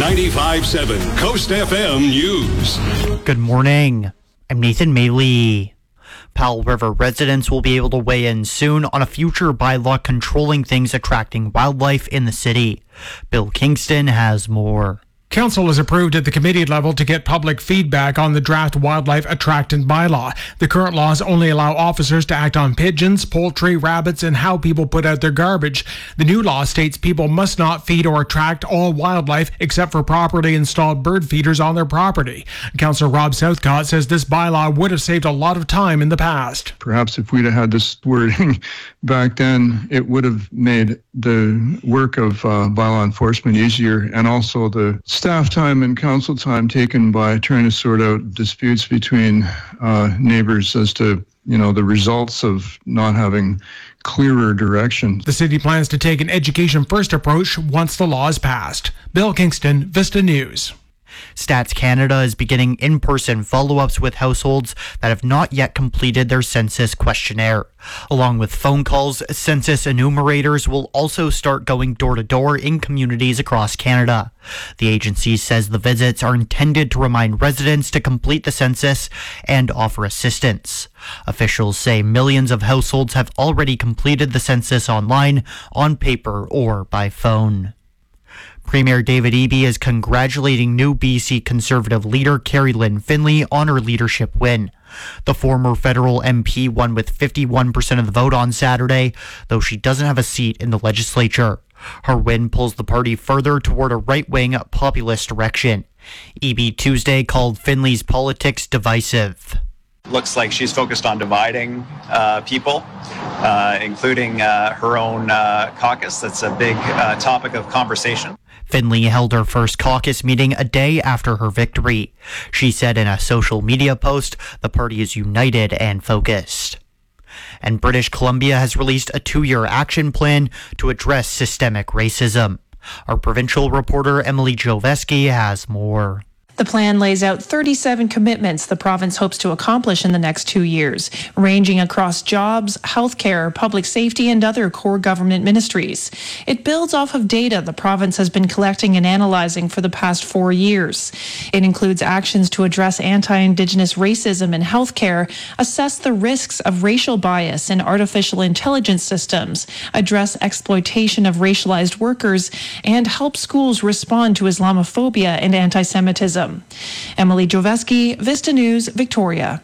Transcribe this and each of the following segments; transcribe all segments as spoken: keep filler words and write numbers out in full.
ninety-five seven Coast F M News. Good morning. I'm Nathan Maley. Powell River residents will be able to weigh in soon on a future bylaw controlling things attracting wildlife in the city. Bill Kingston has more. Council has approved at the committee level to get public feedback on the draft wildlife attractant bylaw. The current laws only allow officers to act on pigeons, poultry, rabbits, and how people put out their garbage. The new law states people must not feed or attract all wildlife except for properly installed bird feeders on their property. Councillor Rob Southcott says this bylaw would have saved a lot of time in the past. Perhaps if we'd have had this wording back then, it would have made the work of uh, bylaw enforcement easier, and also the staff time and council time taken by trying to sort out disputes between uh, neighbors as to, you know, the results of not having clearer direction. The city plans to take an education-first approach once the law is passed. Bill Kingston, Vista News. Stats Canada is beginning in-person follow-ups with households that have not yet completed their census questionnaire. Along with phone calls, census enumerators will also start going door-to-door in communities across Canada. The agency says the visits are intended to remind residents to complete the census and offer assistance. Officials say millions of households have already completed the census online, on paper, or by phone. Premier David Eby is congratulating new B C Conservative leader Carrie Lynn Finlay on her leadership win. The former federal M P won with fifty-one percent of the vote on Saturday, though she doesn't have a seat in the legislature. Her win pulls the party further toward a right-wing populist direction. Eby Tuesday called Finlay's politics divisive. Looks like she's focused on dividing uh, people, uh, including uh, her own uh, caucus. That's a big uh, topic of conversation. Finlay held her first caucus meeting a day after her victory. She said in a social media post, the party is united and focused. And British Columbia has released a two-year action plan to address systemic racism. Our provincial reporter Emily Joveski has more. The plan lays out thirty-seven commitments the province hopes to accomplish in the next two years, ranging across jobs, healthcare, public safety, and other core government ministries. It builds off of data the province has been collecting and analyzing for the past four years. It includes actions to address anti-Indigenous racism in healthcare, assess the risks of racial bias in artificial intelligence systems, address exploitation of racialized workers, and help schools respond to Islamophobia and anti-Semitism. Emily Joveski, Vista News, Victoria.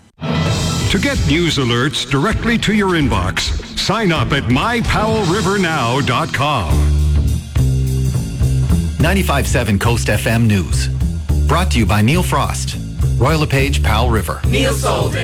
To get news alerts directly to your inbox, sign up at my powell river now dot com. ninety-five point seven Coast F M News. Brought to you by Neil Frost, Royal LePage, Powell River. Neil sold it.